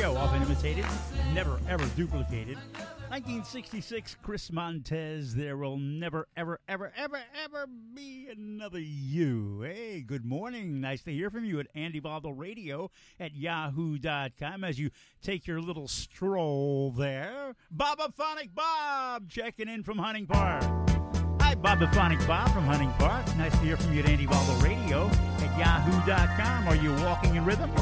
show, often imitated, never ever duplicated. 1966, Chris Montez, there will never, ever, ever, ever, ever be another you. Hey, good morning. Nice to hear from you at Andy Bottle Radio at yahoo.com as you take your little stroll there. Bobaphonic Bob checking in from Hunting Park. Hi, Bobaphonic Bob from Hunting Park. Nice to hear from you at Andy Bottle Radio at yahoo.com. Are you walking in rhythm?